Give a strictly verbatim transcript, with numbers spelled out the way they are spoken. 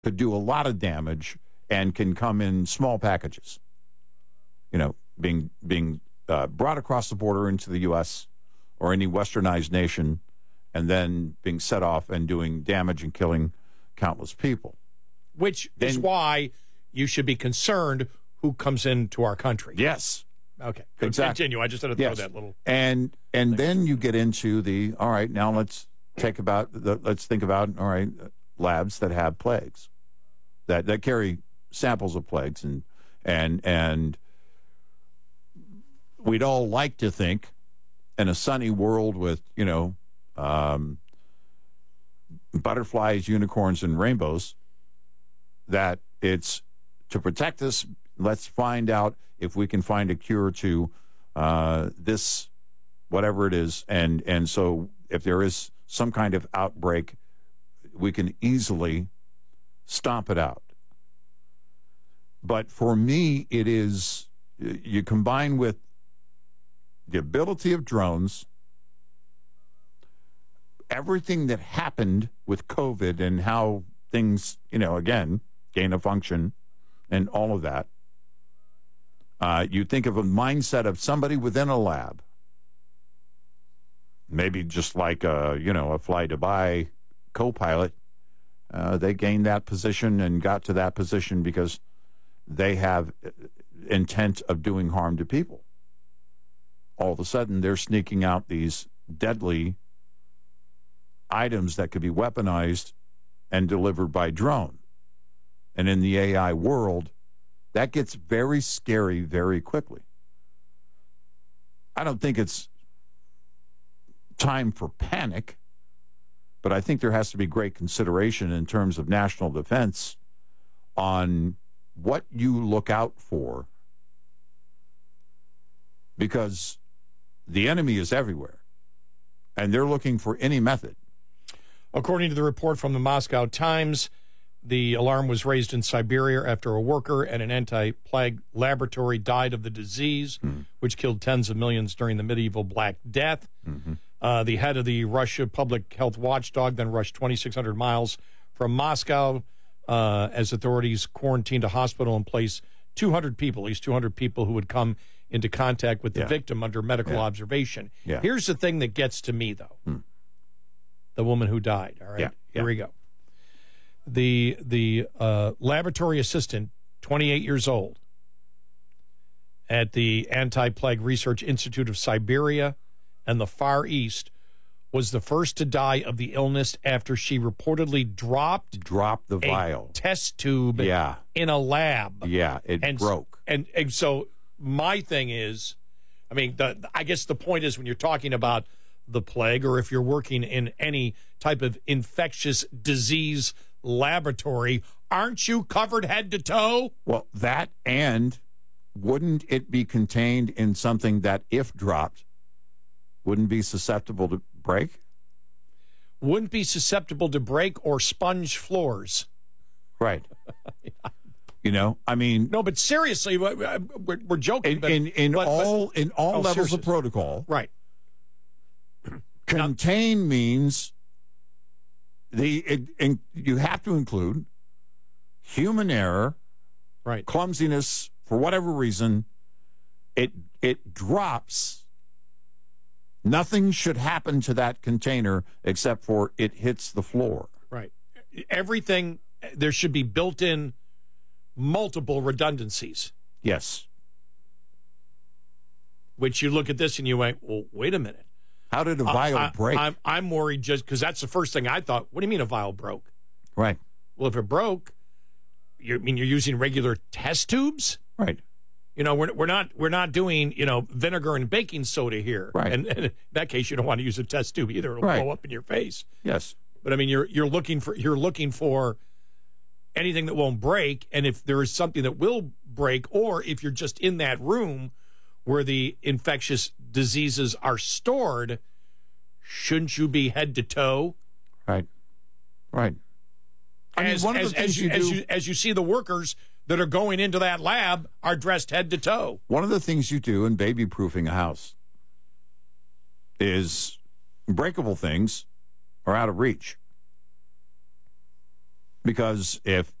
could do a lot of damage and can come in small packages. You know, being being uh, brought across the border into the U S or any westernized nation, and then being set off and doing damage and killing countless people. Which then, is why you should be concerned who comes into our country. Yes. Okay. Exactly. Continue. I just had to throw yes. that little. And and then you get into the, all right, now let's take about the, let's think about, all right, labs that have plagues, that, that carry samples of plagues, and and and we'd all like to think in a sunny world with, you know, um, butterflies, unicorns, and rainbows, that it's to protect us. Let's find out if we can find a cure to uh, this, whatever it is. And, and so if there is some kind of outbreak, we can easily stomp it out. But for me, it is, you combine with the ability of drones, everything that happened with COVID and how things, you know, again, gain of function and all of that. Uh, you think of a mindset of somebody within a lab, maybe just like a, you know, a Fly Dubai co-pilot. Uh, they gained that position and got to that position because they have intent of doing harm to people. All of a sudden, they're sneaking out these deadly items that could be weaponized and delivered by drone. And in the A I world, that gets very scary very quickly. I don't think it's time for panic, but I think there has to be great consideration in terms of national defense on what you look out for, because the enemy is everywhere, and they're looking for any method. According to the report from the Moscow Times, the alarm was raised in Siberia after a worker at an anti-plague laboratory died of the disease, mm-hmm. which killed tens of millions during the medieval Black Death. Mm-hmm. Uh, the head of the Russia public health watchdog then rushed twenty-six hundred miles from Moscow uh, as authorities quarantined a hospital and placed two hundred people, at least two hundred people who would come into contact with the yeah. victim under medical yeah. observation. Yeah. Here's the thing that gets to me, though. Mm. The woman who died, all right? Yeah. Here yeah. we go. The the uh, laboratory assistant, twenty-eight years old, at the Anti-Plague Research Institute of Siberia and the Far East, was the first to die of the illness after she reportedly dropped dropped the vial a test tube yeah. in a lab. Yeah, it and, broke. And, and so my thing is, I mean, the, I guess the point is when you're talking about the plague, or if you're working in any type of infectious disease laboratory, aren't you covered head to toe? Well, that, and wouldn't it be contained in something that, if dropped, wouldn't be susceptible to break? Wouldn't be susceptible to break or sponge floors. Right. You know, I mean, no, but seriously, we're, we're joking. In, but, in, in but, all but, in all oh, levels seriously. of protocol, right? Contain means the it, in, you have to include human error, right? Clumsiness, for whatever reason. It it drops. Nothing should happen to that container except for it hits the floor. Right. Everything, there should be built-in multiple redundancies. Yes. Which you look at this and you went, well, wait a minute. How did a vial I, I, break? I'm, I'm worried just because that's the first thing I thought. What do you mean a vial broke? Right. Well, if it broke, you I mean you're using regular test tubes? Right. You know, we're we're not we're not doing, you know, vinegar and baking soda here. Right. And, and in that case, you don't want to use a test tube either. It'll right. blow up in your face. Yes. But I mean, you're you're looking for you're looking for anything that won't break, and if there is something that will break, or if you're just in that room where the infectious diseases are stored, shouldn't you be head to toe? Right. Right. I as, mean, one as, of the things as you, you as do, you as you see the workers that are going into that lab are dressed head to toe. One of the things you do in baby proofing a house is breakable things are out of reach. Because if